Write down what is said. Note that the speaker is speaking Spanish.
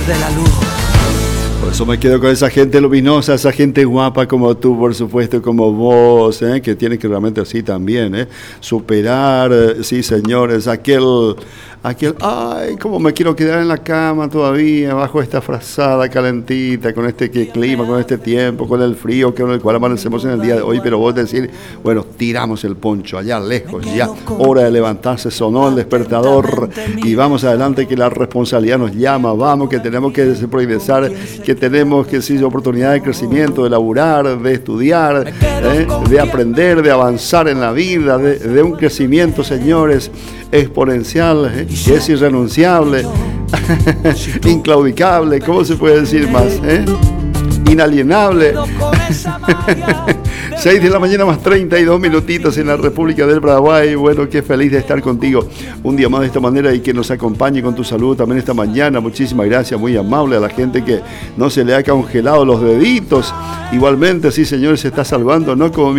de la luz. Por eso me quedo con esa gente luminosa, esa gente guapa como tú, por supuesto, como vos, que tiene que realmente así también, superar, sí señores, aquel, ay, cómo me quiero quedar en la cama todavía, bajo esta frazada calentita, con este clima, con este tiempo, con el frío con el cual amanecemos en el día de hoy, pero vos decir, bueno, tiramos el poncho allá lejos, ya, hora de levantarse, sonó el despertador y vamos adelante que la responsabilidad nos llama, vamos, que tenemos que progresar, que tenemos que sí, oportunidad de crecimiento, de laburar, de estudiar, de aprender, de avanzar en la vida, de un crecimiento, señores, exponencial, que es irrenunciable, inclaudicable, ¿cómo se puede decir más? Inalienable. 6 de la mañana más 32 minutitos en la República del Paraguay. Bueno, qué feliz de estar contigo un día más de esta manera y que nos acompañe con tu salud también esta mañana. Muchísimas gracias, muy amable a la gente que no se le ha congelado los deditos. Igualmente, sí, señores, se está salvando, ¿no? Como